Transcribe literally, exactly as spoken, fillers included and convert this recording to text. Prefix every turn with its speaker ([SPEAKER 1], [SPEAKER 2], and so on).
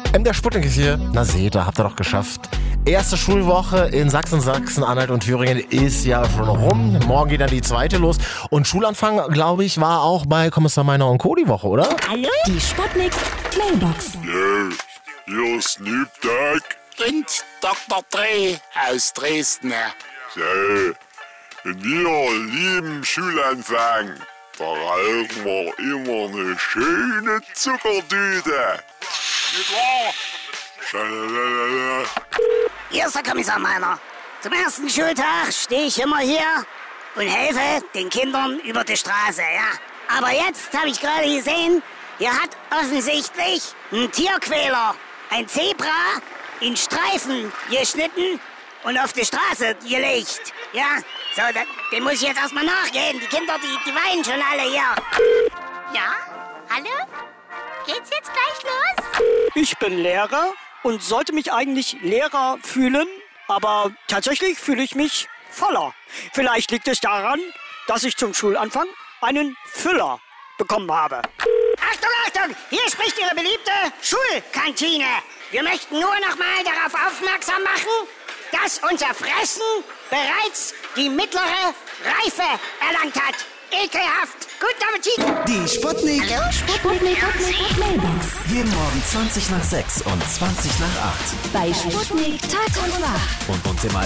[SPEAKER 1] Ähm, der Sputnik ist hier. Na seht ihr, habt ihr doch geschafft. Erste Schulwoche in Sachsen, Sachsen-Anhalt und Thüringen ist ja schon rum. Morgen geht dann die zweite los. Und Schulanfang, glaube ich, war auch bei Kommissar Meiner und Co. die Woche, oder?
[SPEAKER 2] Hallo? Die Sputnik Mailbox.
[SPEAKER 3] Yeah, hier ist Snoop Dogg.
[SPEAKER 4] Und Doktor Dre aus Dresden.
[SPEAKER 3] So, in wir lieben Schulanfang, da rauchen wir immer eine schöne Zuckerdüte. Nicht wahr? Schalalala.
[SPEAKER 5] Hier ist der Kommissar Meiner. Zum ersten Schultag stehe ich immer hier und helfe den Kindern über die Straße, ja. Aber jetzt habe ich gerade gesehen, hier hat offensichtlich ein Tierquäler ein Zebra in Streifen geschnitten und auf die Straße gelegt. Ja, so, da, dem muss ich jetzt erstmal nachgehen. Die Kinder, die, die weinen schon alle hier.
[SPEAKER 6] Ja? Hallo? Geht's jetzt gleich los?
[SPEAKER 7] Ich bin Lehrer und sollte mich eigentlich Lehrer fühlen, aber tatsächlich fühle ich mich voller. Vielleicht liegt es daran, dass ich zum Schulanfang einen Füller bekommen habe.
[SPEAKER 5] Achtung, Achtung! Hier spricht Ihre beliebte Schulkantine. Wir möchten nur noch mal darauf aufmerksam machen, dass unser Fressen bereits die mittlere Reife erlangt hat. Ekelhaft. Guten Appetit.
[SPEAKER 8] Die Sputnik.
[SPEAKER 2] Hallo? Sputnik Mailbox.
[SPEAKER 8] Jeden Morgen zwanzig nach sechs und zwanzig nach acht.
[SPEAKER 2] Bei Sputnik Tag und Nacht.
[SPEAKER 8] Und uns immer